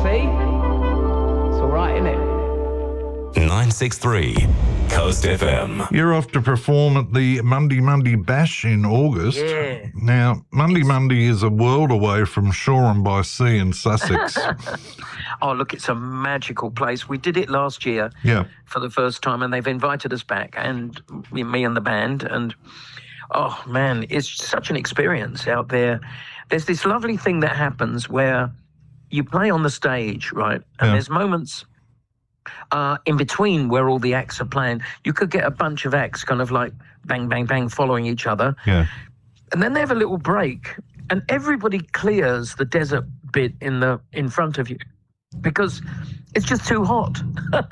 See? It's all right, isn't it? 963 Coast FM. You're off to perform at the Monday Bash in August. Yeah. Now, Monday is a world away from Shoreham by Sea in Sussex. Oh, look, it's a magical place. We did it last year for the first time, and they've invited us back, and me and the band. And, oh, man, it's such an experience out there. There's this lovely thing that happens where you play on the stage, right? And there's moments in between where all the acts are playing. You could get a bunch of acts kind of like bang, bang, bang following each other. Yeah. And then they have a little break, and everybody clears the desert bit in front of you because it's just too hot.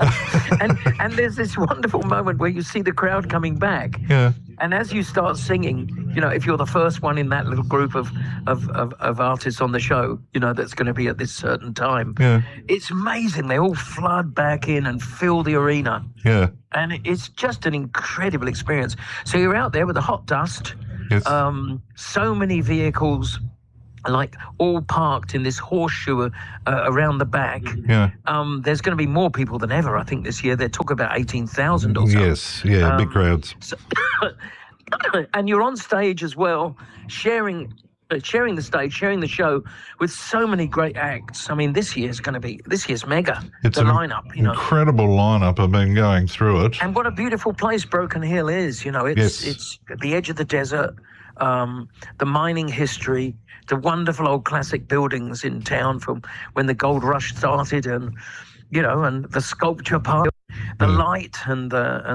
and there's this wonderful moment where you see the crowd coming back. Yeah. And as you start singing, you know, if you're the first one in that little group of artists on the show, you know, that's going to be at this certain time, it's amazing. They all flood back in and fill the arena. Yeah. And it's just an incredible experience. So you're out there with the hot dust, so many vehicles, like all parked in this horseshoe around the back. Yeah. There's going to be more people than ever, I think, this year. They're talking about 18,000 or so. Yes, yeah, big crowds. So, and you're on stage as well, sharing the stage, sharing the show with so many great acts. I mean, this year's mega. It's the lineup, you know. Incredible lineup. I've been going through it. And what a beautiful place Broken Hill is. You know, it's at the edge of the desert. The mining history, the wonderful old classic buildings in town from when the gold rush started, and you know, and the sculpture part, the light, and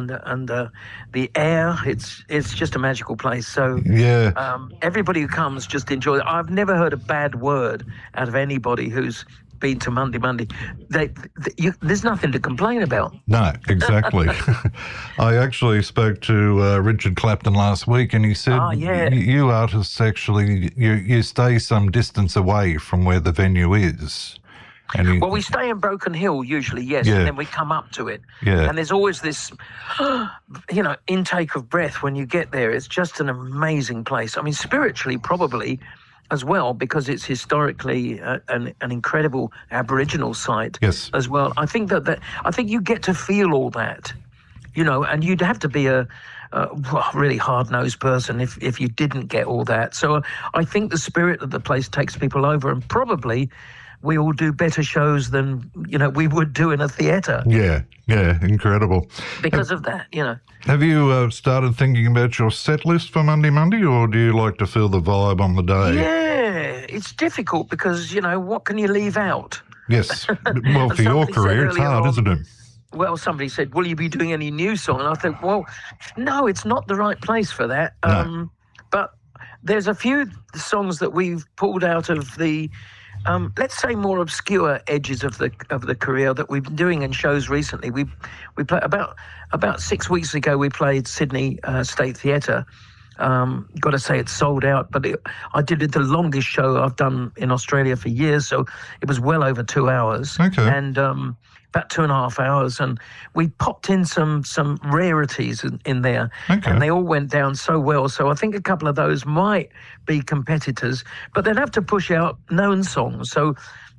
the air. It's just a magical place. So everybody who comes just enjoy it. I've never heard a bad word out of anybody who's been to Monday. There's nothing to complain about. No, exactly. I actually spoke to Richard Clapton last week, and he said, you artists actually, you stay some distance away from where the venue is. And well, we stay in Broken Hill usually, and then we come up to it. Yeah. And there's always this, you know, intake of breath when you get there. It's just an amazing place. I mean, spiritually, probably, as well, because it's historically an incredible Aboriginal site as well. I think I think you get to feel all that, you know, and you'd have to be a really hard-nosed person if you didn't get all that. So I think the spirit of the place takes people over, and probably we all do better shows than, you know, we would do in a theatre. Yeah, incredible. Because of that, you know. Have you started thinking about your set list for Monday, or do you like to feel the vibe on the day? Yeah, it's difficult because, you know, what can you leave out? Yes. Well, for your career, it's hard, isn't it? Well, somebody said, will you be doing any new song? And I thought, well, no, it's not the right place for that. No. But there's a few songs that we've pulled out of the, let's say, more obscure edges of the career that we've been doing in shows recently. We played about 6 weeks ago. We played Sydney State Theatre. Got to say, it's sold out, but I did it the longest show I've done in Australia for years, so it was well over 2 hours. Okay. And about 2.5 hours, and we popped in some rarities in there, and they all went down so well. So I think a couple of those might be competitors, but they'd have to push out known songs. So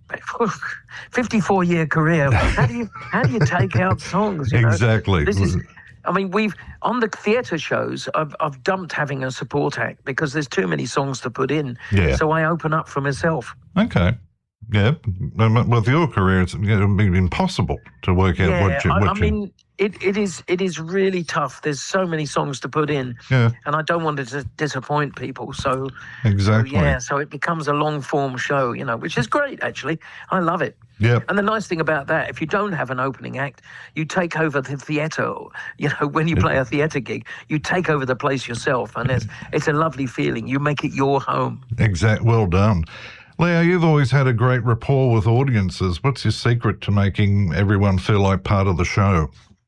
54-year career, how do you take out songs? You know? Exactly. This is. I mean, on the theatre shows, I've dumped having a support act because there's too many songs to put in. Yeah. So I open up for myself. Okay. Yeah. With your career, it's been impossible to work out what you... I mean, it is really tough. There's so many songs to put in. Yeah. And I don't want to disappoint people. So... Exactly. So it becomes a long-form show, you know, which is great, actually. I love it. Yeah. And the nice thing about that, if you don't have an opening act, you take over the theatre. You know, when you play a theatre gig, you take over the place yourself, and it's a lovely feeling. You make it your home. Exactly. Well done. Leo, you've always had a great rapport with audiences. What's your secret to making everyone feel like part of the show?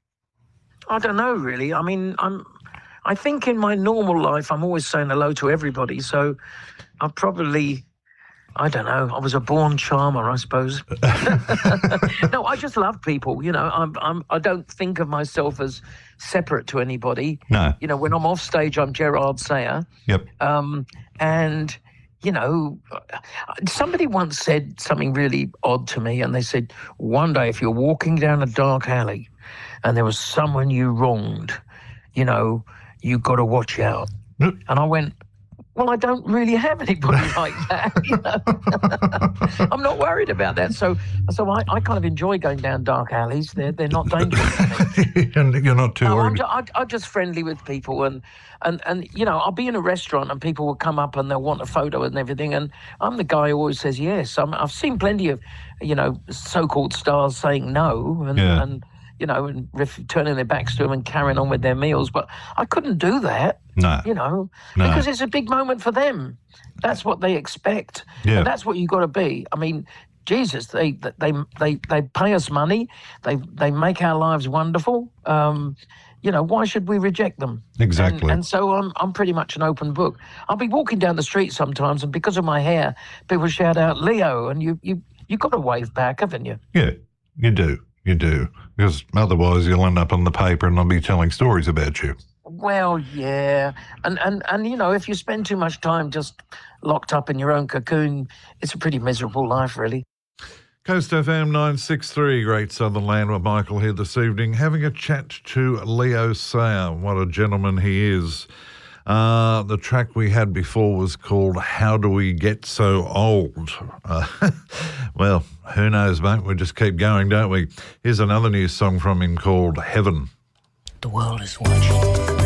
I don't know, really. I mean, I think in my normal life, I'm always saying hello to everybody. So I probably... I don't know. I was a born charmer, I suppose. No, I just love people. You know, I don't think of myself as separate to anybody. No. You know, when I'm off stage, I'm Gerard Sayer. Yep. And you know, somebody once said something really odd to me, and they said, one day if you're walking down a dark alley and there was someone you wronged, you know, you've got to watch out. And I went, well, I don't really have anybody like that, you know. I'm not worried about that. So I kind of enjoy going down dark alleys. They're not dangerous to me. And you're not too worried. I'm just friendly with people, and you know, I'll be in a restaurant and people will come up and they'll want a photo and everything, and I'm the guy who always says yes. I've seen plenty of, you know, so-called stars saying no, and you know, and turning their backs to them and carrying on with their meals. But I couldn't do that, you know, because it's a big moment for them. That's what they expect. Yeah. And that's what you got to be. I mean, Jesus, they pay us money. They make our lives wonderful. You know, why should we reject them? Exactly. And so I'm pretty much an open book. I'll be walking down the street sometimes, and because of my hair, people shout out, Leo, and you got to wave back, haven't you? Yeah, you do. You do, because otherwise you'll end up on the paper and they'll be telling stories about you. Well, yeah. And you know, if you spend too much time just locked up in your own cocoon, it's a pretty miserable life, really. Coast FM 963, Great Southern Land with Michael here this evening, having a chat to Leo Sayer. What a gentleman he is. The track we had before was called How Do We Get So Old? Well, who knows, mate? We just keep going, don't we? Here's another new song from him called Heaven. The world is watching.